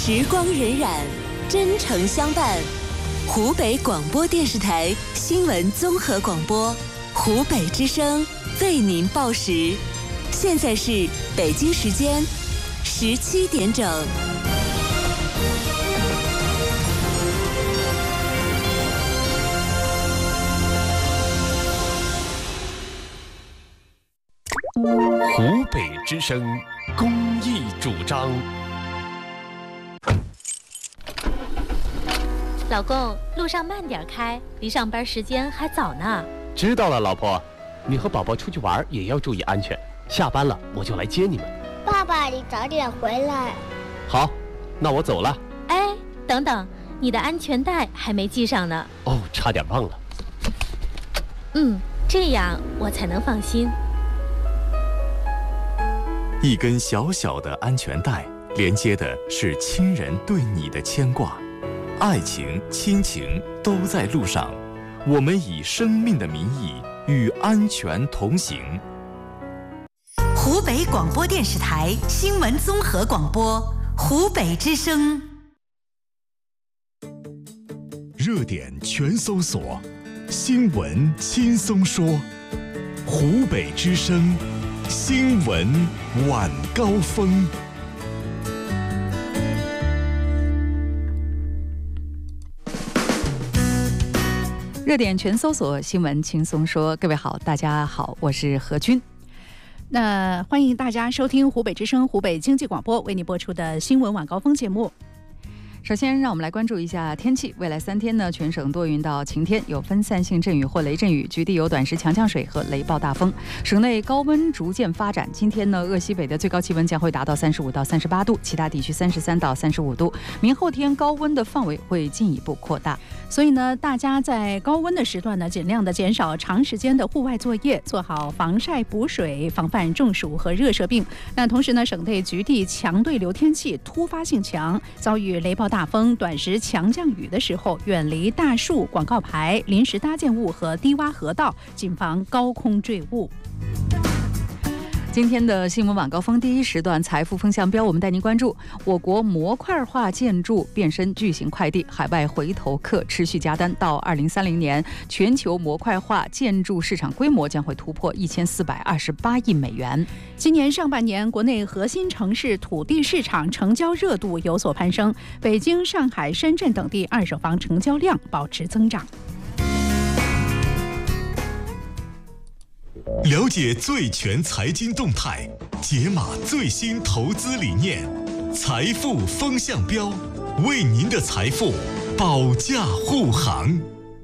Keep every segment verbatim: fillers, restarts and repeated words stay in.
时光荏苒，真诚相伴。湖北广播电视台新闻综合广播，湖北之声为您报时。现在是北京时间十七点整。 湖北之声公益主张。 老公，路上慢点开，离上班时间还早呢。 知道了，老婆。你和宝宝出去玩也要注意安全。下班了我就来接你们。 爸爸，你早点回来。 好，那我走了。 哎，等等，你的安全带还没系上呢。 哦，差点忘了。 嗯，这样我才能放心。 一根小小的安全带，连接的是亲人对你的牵挂。爱情、亲情都在路上，我们以生命的名义与安全同行。 湖北广播电视台新闻综合广播，湖北之声。 热点全搜索，新闻轻松说。湖北之声新闻晚高峰。 热点全搜索，新闻轻松说。各位好，大家好，我是何军。 那欢迎大家收听湖北之声湖北经济广播为你播出的新闻晚高峰节目。 首先让我们来关注一下天气。未来三天呢，全省多云到晴天，有分散性阵雨或雷阵雨，局地有短时强降水和雷暴大风。省内高温逐渐发展，今天呢，鄂西北的最高气温将会达到三十五到三十八度，其他地区三十三到三十五度。明后天高温的范围会进一步扩大， 所以呢，大家在高温的时段呢，尽量的减少长时间的户外作业，做好防晒补水，防范中暑和热射病。那同时呢，省内局地强对流天气突发性强，遭遇雷暴大风、短时强降雨的时候，远离大树、广告牌、临时搭建物和低洼河道，谨防高空坠物。 今天的新闻晚高峰第一时段财富风向标，我们带您关注我国模块化建筑变身巨型快递，海外回头客持续加单。到二零三零年，全球模块化建筑市场规模将会突破一千四百二十八亿美元。 今年上半年，国内核心城市土地市场成交热度有所攀升，北京、上海、深圳等地二手房成交量保持增长。 了解最全财经动态，解码最新投资理念，财富风向标，为您的财富保驾护航。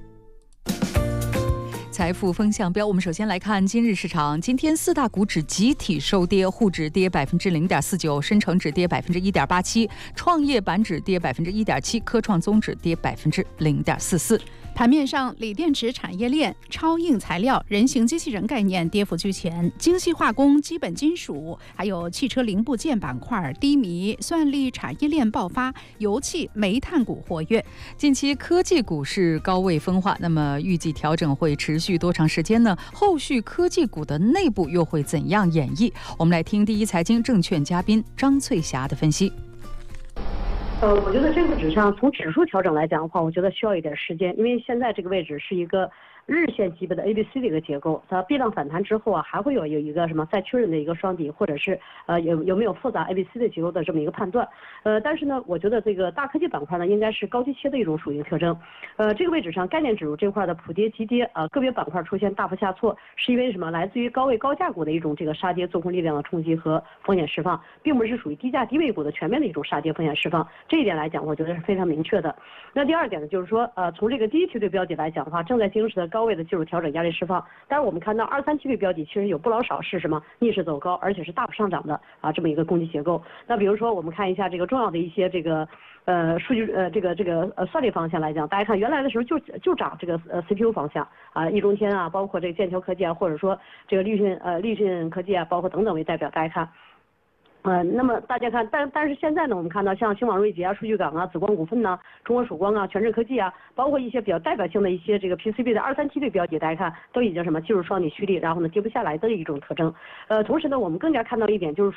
财富风向标，我们首先来看今日市场。今天四大股指集体收跌，沪指跌百分之零点四九，深成指跌百分之一点八七，创业板指跌百分之一点七，科创综指跌百分之零点四四。 盘面上，锂电池产业链、超硬材料、人形机器人概念跌幅居前，精细化工、基本金属还有汽车零部件板块低迷，算力产业链爆发，油气、煤炭股活跃。 近期科技股是高位分化，那么预计调整会持续多长时间呢？后续科技股的内部又会怎样演绎？我们来听第一财经证券嘉宾张翠霞的分析。 呃，我觉得这个指上从指数调整来讲的话，我觉得需要一点时间，因为现在这个位置是一个日线级别的 A B C 的一个结构，它避浪反弹之后啊，还会有有一个什么再确认的一个双底，或者是呃有有没有复杂 A B C 的结构的这么一个判断。呃，但是呢，我觉得这个大科技板块呢，应该是高低切的一种属性特征。呃，这个位置上概念指数这块的普跌急跌，呃，个别板块出现大幅下挫，是因为什么？来自于高位高价股的一种这个杀跌做空力量的冲击和风险释放，并不是属于低价低位股的全面的一种杀跌风险释放。这一点来讲，我觉得是非常明确的。那第二点呢，就是说，呃，从这个第一梯队标的来讲的话，正在经历的高位的技术调整压力释放。但是我们看到二三梯队标的其实有不老少是什么逆势走高，而且是大幅上涨的啊这么一个攻击结构。那比如说我们看一下这个重要的一些这个呃数据呃这个这个呃算力方向来讲，大家看原来的时候就就涨这个呃 C P U 方向啊，易中天啊，包括这个剑桥科技啊，或者说这个立讯呃立讯科技啊，包括等等为代表，大家看。呃，那么大家看，但但是现在呢，我们看到像星网瑞捷啊、数据港啊、紫光股份呐、中国曙光啊、全智科技啊，包括一些比较代表性的一些这个 P C B 的二三梯队标的，大家看都已经什么技术双底蓄力，然后呢跌不下来的一种特征。呃，同时呢，我们更加看到一点就是说，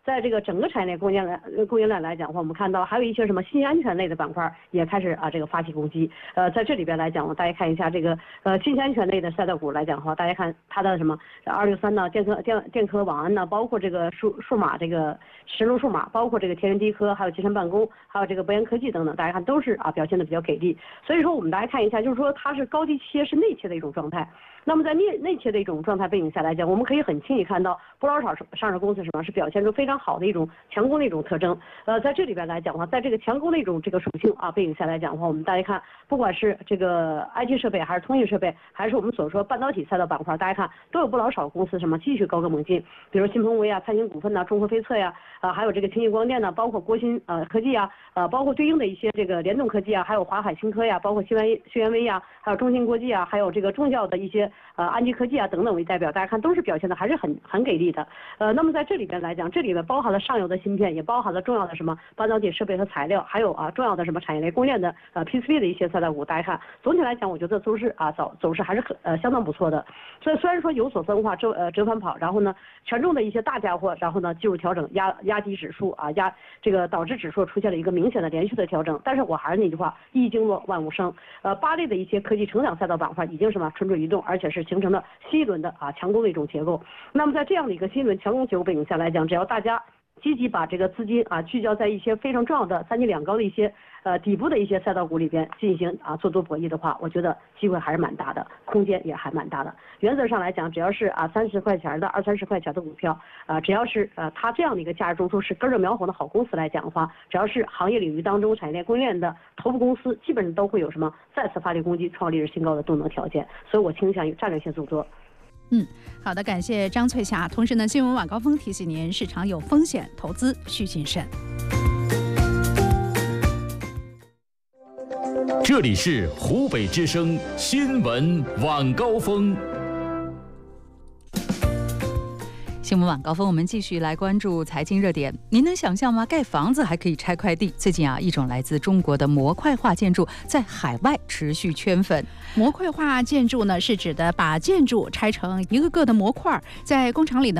在这个整个产业链供应链供应链来讲的话，我们看到还有一些什么信息安全类的板块也开始啊这个发起攻击。呃，在这里边来讲，大家看一下这个呃信息安全类的赛道股来讲的话，大家看它的什么二六三呢，电科电电科网安呢，包括这个数数码这个神州数码，包括这个天元地科，还有集成办公，还有这个博研科技等等，大家看都是啊表现的比较给力。所以说我们大家看一下，就是说它是高低切是内切的一种状态。那么在内内切的一种状态背景下来讲，我们可以很轻易看到不老少上市公司什么是表现出非常好的一种强攻的一种特征。呃，在这里边来讲的话，在这个强攻的一种这个属性啊背景下来讲的话，我们大家看，不管是这个 I T 设备，还是通信设备，还是我们所说半导体赛道板块，大家看都有不老少公司什么继续高歌猛进，比如新鹏威啊、灿星股份呐、中科飞测呀，啊，还有这个清晰光电呢，包括国新呃科技啊，呃，包括对应的一些这个联动科技啊，还有华海新科呀，包括新源新源微呀，还有中芯国际啊，还有这个重要的一些呃安基科技啊等等为代表，大家看都是表现的还是很很给力的。呃，那么在这里边来讲，这里面包含了上游的芯片，也包含了重要的什么半导体设备和材料，还有啊重要的什么产业链供应链的呃 P C B 的一些赛道股，大家看总体来讲，我觉得都是啊走走势还是很呃相当不错的。所以虽然说有所分化，折呃折返跑，然后呢权重的一些大家伙，然后呢技术调整压压低指数啊压这个导致指数出现了一个明显的连续的调整。但是我还是那句话，一经落万物生，呃八类的一些科技成长赛道板块已经什么蠢蠢欲动，而且是形成了新一轮的啊强攻的一种结构。那么在这样的一个新一轮强攻结构背景下来讲，只要大家积极把这个资金啊聚焦在一些非常重要的三级两高的一些呃底部的一些赛道股里边进行啊做多博弈的话，我觉得机会还是蛮大的，空间也还蛮大的。原则上来讲，只要是啊三十块钱的二三十块钱的股票啊，只要是呃它这样的一个价值中枢是根正苗红的好公司来讲的话，只要是行业领域当中产业链供应链的头部公司，基本上都会有什么再次发力攻击创历史新高的动能条件，所以我倾向于战略性做多。 嗯，好的，感谢张翠霞。同时呢，新闻晚高峰提醒您，市场有风险，投资需谨慎。 这里是湖北之声新闻晚高峰。 新闻晚高峰，我们继续来关注财经热点。您能想象吗？盖房子还可以拆快递。最近啊，一种来自中国的模块化建筑在海外持续圈粉。 模块化建筑呢，是指的把建筑拆成一个个的模块，在工厂里呢。